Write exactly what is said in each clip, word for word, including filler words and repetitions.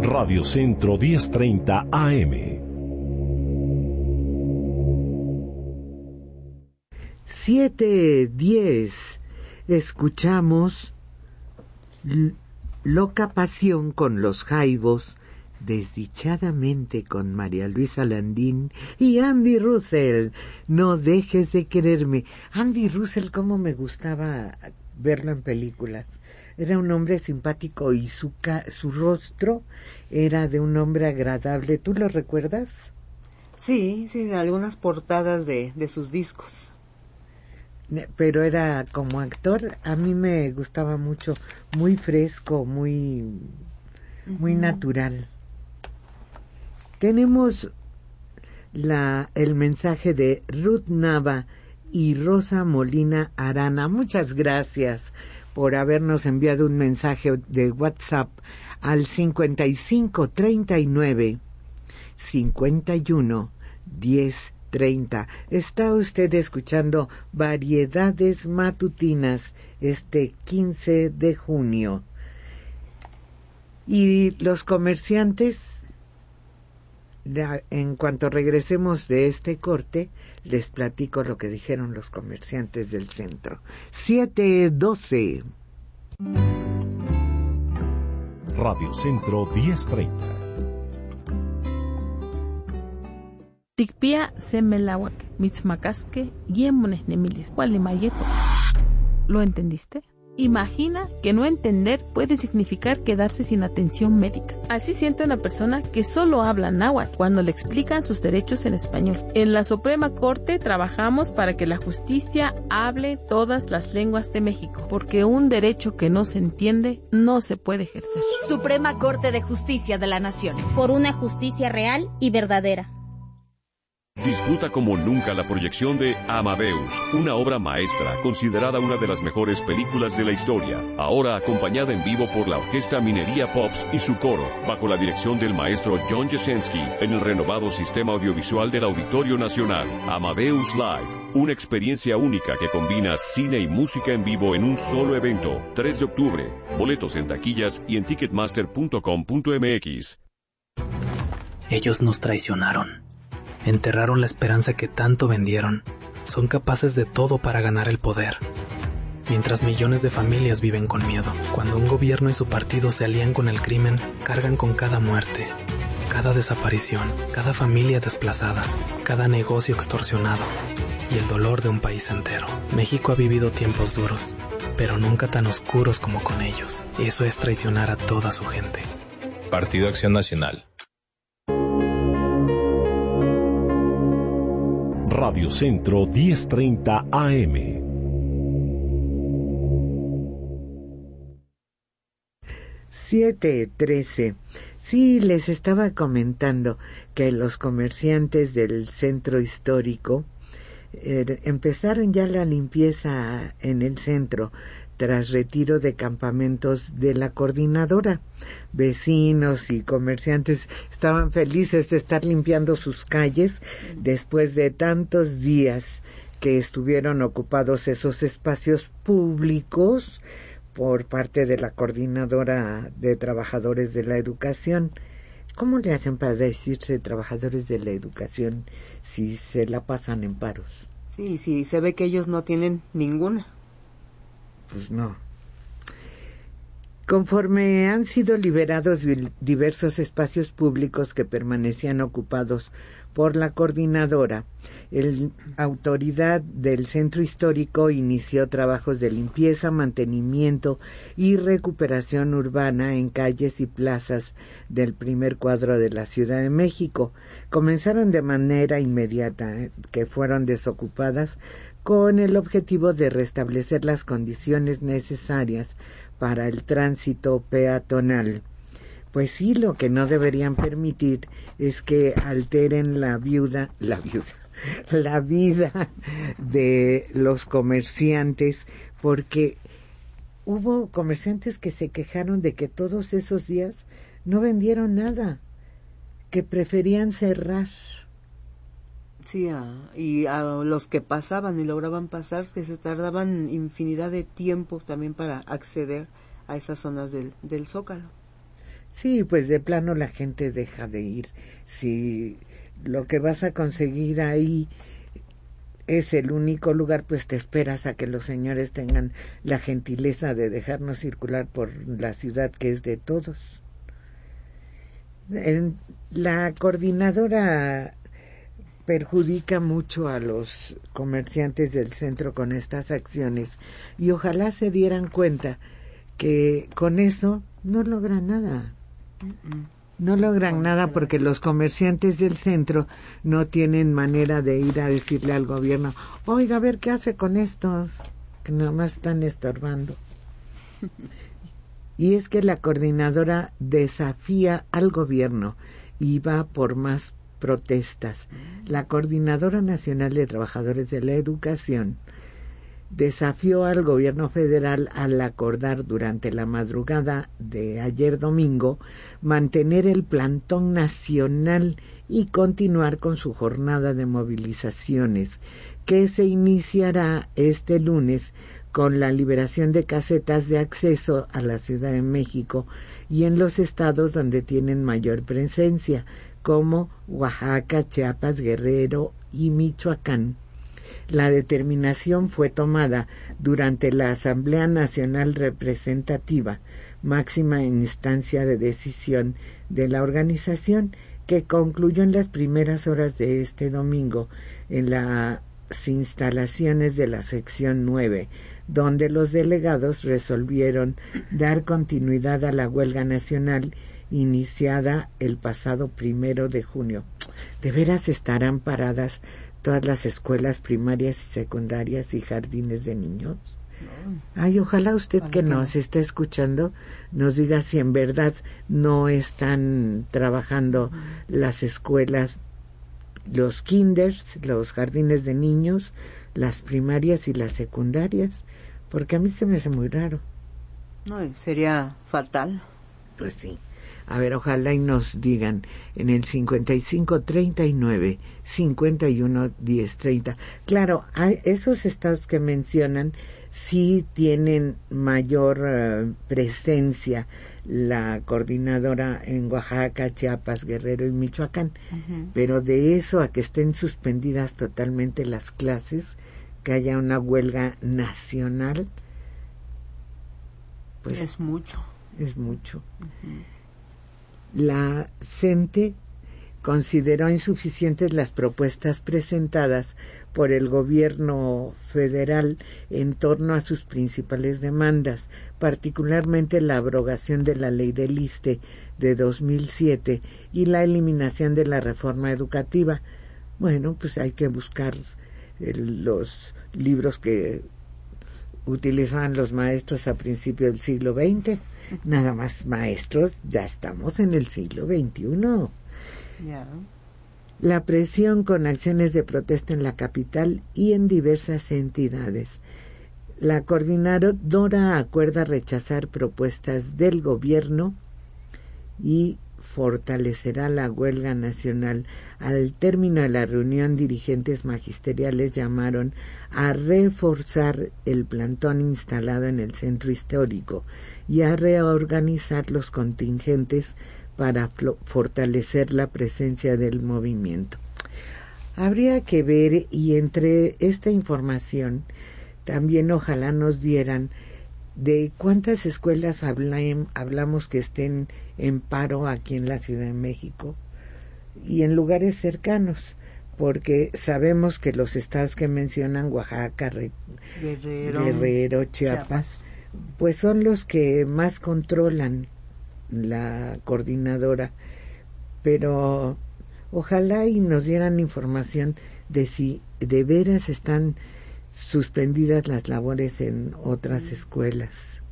Radio Centro diez treinta A M. siete diez. Escuchamos Loca Pasión con los Jaivos, Desdichadamente con María Luisa Landín y Andy Russell. No dejes de quererme. Andy Russell, cómo me gustaba verlo en películas. Era un hombre simpático y su, ca- su rostro era de un hombre agradable. ¿Tú lo recuerdas? Sí, sí, de algunas portadas de, de sus discos. Pero era como actor, a mí me gustaba mucho, muy fresco, muy, muy uh-huh. natural. Tenemos la, el mensaje de Ruth Nava y Rosa Molina Arana. Muchas gracias por habernos enviado un mensaje de WhatsApp al cincuenta y cinco treinta y nueve cincuenta y uno diez treinta. Está usted escuchando Variedades Matutinas este quince de junio. Y los comerciantes, en cuanto regresemos de este corte, les platico lo que dijeron los comerciantes del centro. siete doce. Radio Centro diez treinta. Tikpia semelawak, mitzmacasque, yemones nemilis, gualimayeto. ¿Lo entendiste? Imagina que no entender puede significar quedarse sin atención médica. Así siente una persona que solo habla náhuatl cuando le explican sus derechos en español. En la Suprema Corte trabajamos para que la justicia hable todas las lenguas de México, porque un derecho que no se entiende no se puede ejercer. Suprema Corte de Justicia de la Nación. Por una justicia real y verdadera. Disfruta como nunca la proyección de Amadeus, una obra maestra considerada una de las mejores películas de la historia, ahora acompañada en vivo por la Orquesta Minería Pops y su coro, bajo la dirección del maestro John Jasenski, en el renovado sistema audiovisual del Auditorio Nacional. Amadeus Live, una experiencia única que combina cine y música en vivo en un solo evento. tres de octubre, boletos en taquillas y en ticketmaster punto com punto m x. Ellos nos traicionaron. Enterraron la esperanza que tanto vendieron. Son capaces de todo para ganar el poder. Mientras millones de familias viven con miedo. Cuando un gobierno y su partido se alían con el crimen, cargan con cada muerte, cada desaparición, cada familia desplazada, cada negocio extorsionado y el dolor de un país entero. México ha vivido tiempos duros, pero nunca tan oscuros como con ellos. Eso es traicionar a toda su gente. Partido Acción Nacional. Radio Centro diez treinta A M. siete trece. Sí, les estaba comentando que los comerciantes del centro histórico eh, empezaron ya la limpieza en el centro tras retiro de campamentos de la coordinadora. Vecinos y comerciantes estaban felices de estar limpiando sus calles después de tantos días que estuvieron ocupados esos espacios públicos por parte de la coordinadora de trabajadores de la educación. ¿Cómo le hacen para decirse trabajadores de la educación si se la pasan en paros? Sí, sí, se ve que ellos no tienen ninguna. Pues no. Conforme han sido liberados diversos espacios públicos que permanecían ocupados por la coordinadora, la autoridad del centro histórico inició trabajos de limpieza, mantenimiento y recuperación urbana en calles y plazas del primer cuadro de la Ciudad de México. Comenzaron de manera inmediata, ¿eh? que fueron desocupadas con el objetivo de restablecer las condiciones necesarias para el tránsito peatonal. Pues sí, lo que no deberían permitir es que alteren la viuda, la viuda, la vida de los comerciantes, porque hubo comerciantes que se quejaron de que todos esos días no vendieron nada, que preferían cerrar. Sí, a, y a los que pasaban y lograban pasar, que se tardaban infinidad de tiempo también para acceder a esas zonas del, del Zócalo. Sí, pues de plano la gente deja de ir. Si lo que vas a conseguir ahí es el único lugar, pues te esperas a que los señores tengan la gentileza de dejarnos circular por la ciudad que es de todos. En la coordinadora perjudica mucho a los comerciantes del centro con estas acciones y ojalá se dieran cuenta que con eso no logran nada. No logran nada porque los comerciantes del centro no tienen manera de ir a decirle al gobierno, oiga, a ver qué hace con estos que nomás están estorbando. Y es que la coordinadora desafía al gobierno y va por más protestas. La Coordinadora Nacional de Trabajadores de la Educación desafió al gobierno federal al acordar durante la madrugada de ayer domingo mantener el plantón nacional y continuar con su jornada de movilizaciones, que se iniciará este lunes con la liberación de casetas de acceso a la Ciudad de México y en los estados donde tienen mayor presencia, como Oaxaca, Chiapas, Guerrero y Michoacán. La determinación fue tomada durante la Asamblea Nacional Representativa, máxima instancia de decisión de la organización, que concluyó en las primeras horas de este domingo en las instalaciones de la sección nueve, donde los delegados resolvieron dar continuidad a la huelga nacional iniciada el pasado primero de junio. ¿De veras estarán paradas todas las escuelas primarias y secundarias y jardines de niños? Ay, ojalá usted que nos está escuchando nos diga si en verdad no están trabajando las escuelas, los kinders, los jardines de niños, las primarias y las secundarias, porque a mí se me hace muy raro. No, sería fatal. Pues sí. A ver, ojalá y nos digan en el cincuenta y cinco treinta y nueve cincuenta y uno diez treinta. Claro, hay esos estados que mencionan sí tienen mayor uh, presencia la coordinadora en Oaxaca, Chiapas, Guerrero y Michoacán. Uh-huh. Pero de eso a que estén suspendidas totalmente las clases, que haya una huelga nacional, pues es mucho. Es mucho. Uh-huh. La CENTE consideró insuficientes las propuestas presentadas por el gobierno federal en torno a sus principales demandas, particularmente la abrogación de la ley del I S S S T E de dos mil siete y la eliminación de la reforma educativa. Bueno, pues hay que buscar el, los libros que utilizaban los maestros a principios del siglo veinte. Nada más maestros, ya estamos en el siglo veintiuno. Yeah. La presión con acciones de protesta en la capital y en diversas entidades. La coordinadora acuerda rechazar propuestas del gobierno y fortalecerá la huelga nacional. Al término de la reunión, dirigentes magisteriales llamaron a reforzar el plantón instalado en el centro histórico y a reorganizar los contingentes para fortalecer la presencia del movimiento. Habría que ver, y entre esta información también ojalá nos dieran de cuántas escuelas hablam, hablamos que estén en paro aquí en la Ciudad de México y en lugares cercanos, porque sabemos que los estados que mencionan, Oaxaca, Re, Guerrero, Guerrero Chiapas, Chiapas, pues son los que más controlan la coordinadora, pero ojalá y nos dieran información de si de veras están suspendidas las labores en otras escuelas.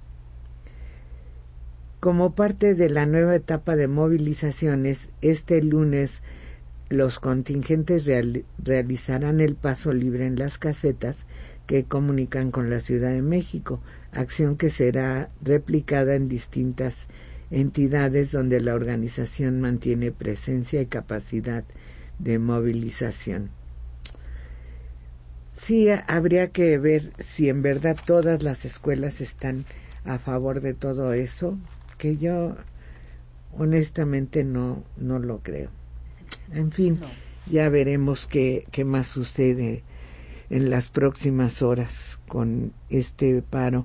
Como parte de la nueva etapa de movilizaciones, este lunes los contingentes real, realizarán el paso libre en las casetas que comunican con la Ciudad de México, acción que será replicada en distintas entidades donde la organización mantiene presencia y capacidad de movilización. Sí, habría que ver si en verdad todas las escuelas están a favor de todo eso, que yo honestamente no, no lo creo. En fin, no. Ya veremos qué, qué más sucede en las próximas horas con este paro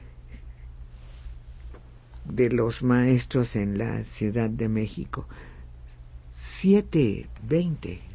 de los maestros en la Ciudad de México. siete veinte